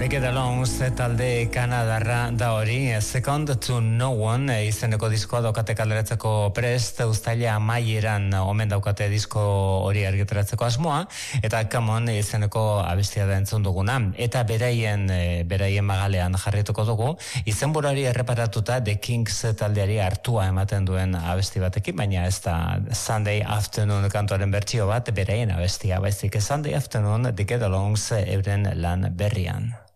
Get Along talde Kanadarra da hori, Second to No One izeneko diskoa daukate kaleratzeko prest, uztaila amaieran omen daukate disko hori argitaratzeko asmoa, eta Come On izeneko abestia da entzun duguna, eta beraien magalean jarrituko dugu, izenburari erreparatuta The Kings taldeari hartua ematen duen abesti batekin, baina ez da Sunday Afternoon kantoren bertsio bat, beraien abestia, baizik Sunday Afternoon The Get Alongs euren lan berrian.